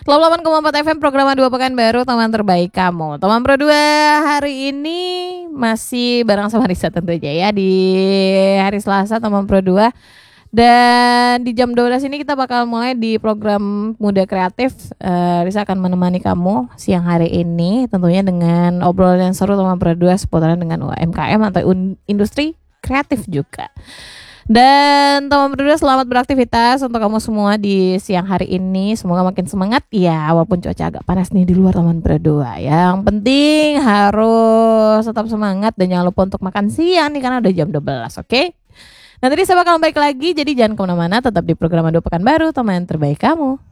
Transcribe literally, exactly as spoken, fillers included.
delapan koma empat F M program dua Pekanbaru, teman terbaik kamu. Teman Pro dua hari ini masih bareng sama Risa tentu aja ya di hari Selasa teman Pro dua. Dan di jam dua belas ini kita bakal mulai di program Muda Kreatif. uh, Risa akan menemani kamu siang hari ini tentunya dengan obrolan yang seru teman Pro dua seputaran dengan U M K M atau un- industri kreatif juga. Dan teman berdua selamat beraktivitas untuk kamu semua di siang hari ini. Semoga makin semangat ya, walaupun cuaca agak panas nih di luar teman berdua. Yang penting harus tetap semangat dan jangan lupa untuk makan siang nih karena udah jam dua belas, oke? Okay? Nanti saya bakal balik lagi, jadi jangan kemana-mana, tetap di program Dua Pekanbaru, teman terbaik kamu.